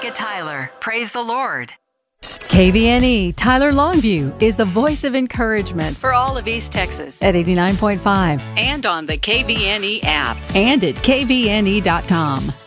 Jessica Tyler. Praise the Lord. KVNE Tyler Longview is the voice of encouragement for all of East Texas at 89.5 and on the KVNE app and at kvne.com.